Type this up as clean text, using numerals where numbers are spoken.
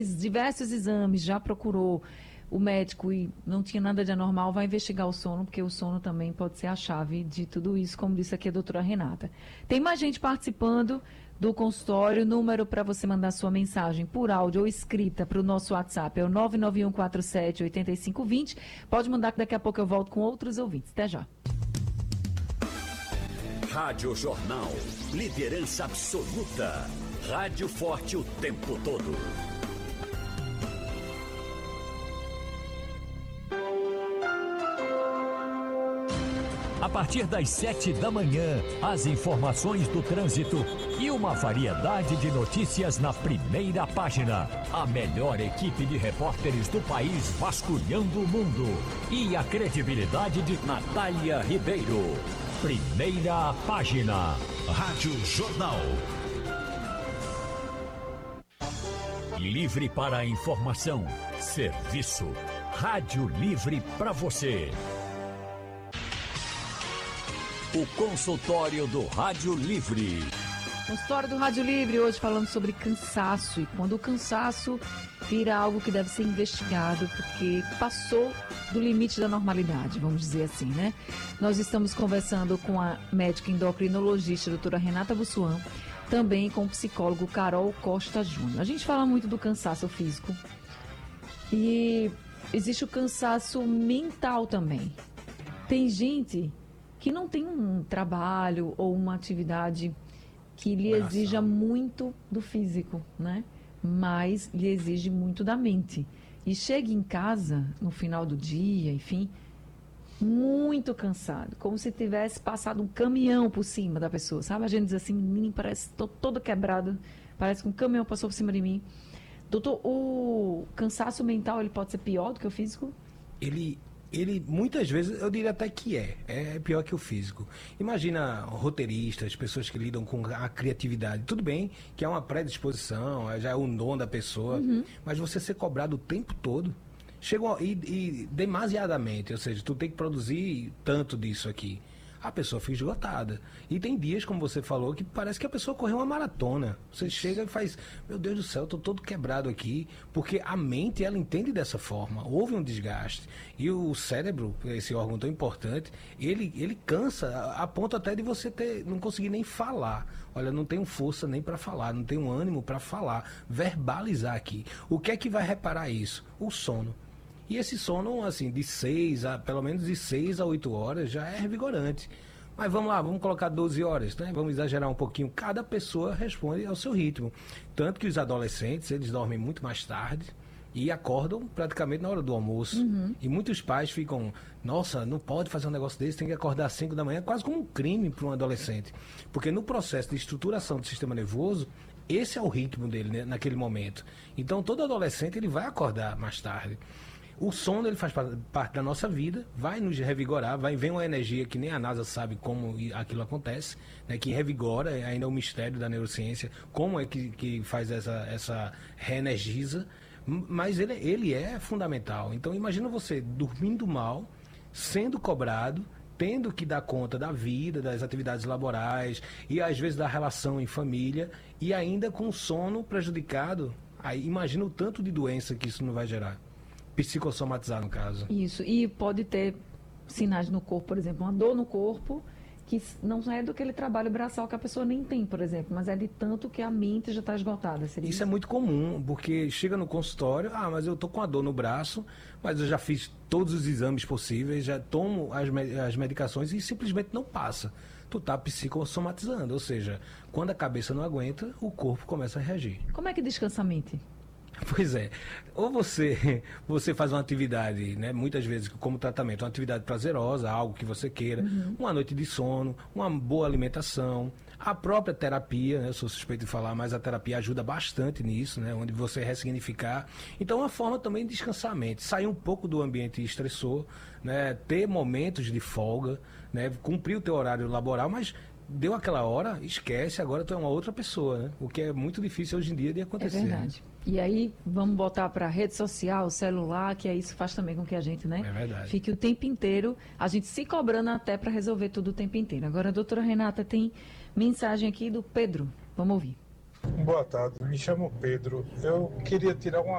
diversos exames, já procurou o médico e não tinha nada de anormal, vai investigar o sono, porque o sono também pode ser a chave de tudo isso, como disse aqui a doutora Renata. Tem mais gente participando do consultório. Número para você mandar sua mensagem por áudio ou escrita para o nosso WhatsApp é o 991478520. Pode mandar que daqui a pouco eu volto com outros ouvintes. Até já. Rádio Jornal, liderança absoluta. Rádio forte o tempo todo. A partir das 7 da manhã, as informações do trânsito e uma variedade de notícias na primeira página. A melhor equipe de repórteres do país vasculhando o mundo. E a credibilidade de Natália Ribeiro. Primeira página. Rádio Jornal. Livre para a informação. Serviço. Rádio Livre para você. O consultório do Rádio Livre. Consultório do Rádio Livre, hoje falando sobre cansaço. E quando o cansaço vira algo que deve ser investigado, porque passou do limite da normalidade, vamos dizer assim, né? Nós estamos conversando com a médica endocrinologista, a doutora Renata Bussuan, também com o psicólogo Carol Costa Júnior. A gente fala muito do cansaço físico e existe o cansaço mental também. Tem gente que não tem um trabalho ou uma atividade que lhe exija muito do físico, né? Mas lhe exige muito da mente. E chega em casa, no final do dia, enfim, muito cansado, como se tivesse passado um caminhão por cima da pessoa, sabe? A gente diz assim, menino, parece, estou todo quebrado, parece que um caminhão passou por cima de mim. Doutor, o cansaço mental, ele pode ser pior do que o físico? Ele muitas vezes, eu diria até que é pior que o físico. Imagina roteiristas, pessoas que lidam com a criatividade. Tudo bem que é uma predisposição, já é um dom da pessoa, mas você ser cobrado o tempo todo, e demasiadamente, ou seja, tu tem que produzir tanto disso aqui. A pessoa fica esgotada. E tem dias, como você falou, que parece que a pessoa correu uma maratona. Você chega e faz, meu Deus do céu, estou todo quebrado aqui. Porque a mente, ela entende dessa forma. Houve um desgaste. E o cérebro, esse órgão tão importante, ele cansa a ponto até de você não conseguir nem falar. Olha, não tenho força nem para falar, não tenho ânimo para falar, verbalizar aqui. O que é que vai reparar isso? O sono. E esse sono, assim, pelo menos de 6 a 8 horas já é revigorante. Mas vamos lá, vamos colocar 12 horas, né? Vamos exagerar um pouquinho. Cada pessoa responde ao seu ritmo. Tanto que os adolescentes, eles dormem muito mais tarde e acordam praticamente na hora do almoço. E muitos pais ficam, nossa, não pode fazer um negócio desse, tem que acordar às 5 da manhã, quase como um crime para um adolescente. Porque no processo de estruturação do sistema nervoso, esse é o ritmo dele, né, naquele momento. Então todo adolescente ele vai acordar mais tarde. O sono, ele faz parte da nossa vida, vai nos revigorar, vem uma energia que nem a NASA sabe como aquilo acontece, né, que revigora, ainda é um mistério da neurociência, como é que faz essa reenergiza, mas ele é fundamental. Então imagina você dormindo mal, sendo cobrado, tendo que dar conta da vida, das atividades laborais e às vezes da relação em família e ainda com o sono prejudicado. Aí imagina o tanto de doença que isso não vai gerar. Psicossomatizar, no caso. Isso, e pode ter sinais no corpo, por exemplo, uma dor no corpo, que não é do aquele trabalho braçal que a pessoa nem tem, por exemplo, mas é de tanto que a mente já está esgotada. Seria isso é muito comum, porque chega no consultório, mas eu tô com a dor no braço, mas eu já fiz todos os exames possíveis, já tomo as medicações e simplesmente não passa. Tu tá psicossomatizando, ou seja, quando a cabeça não aguenta, o corpo começa a reagir. Como é que descansa a mente? Pois é, ou você faz uma atividade, né, muitas vezes como tratamento, uma atividade prazerosa, algo que você queira, uma noite de sono, uma boa alimentação, a própria terapia, né, eu sou suspeito de falar, mas a terapia ajuda bastante nisso, né, onde você ressignificar. Então é uma forma também de descansar a mente, sair um pouco do ambiente estressor, né, ter momentos de folga, né, cumprir o teu horário laboral, mas deu aquela hora, esquece, agora tu é uma outra pessoa, né? O que é muito difícil hoje em dia de acontecer. É verdade. Né? E aí, vamos botar para rede social, celular, que isso faz também com que a gente, né? É verdade. Fique o tempo inteiro, a gente se cobrando até para resolver tudo o tempo inteiro. Agora, a doutora Renata tem mensagem aqui do Pedro. Vamos ouvir. Boa tarde, me chamo Pedro. Eu queria tirar uma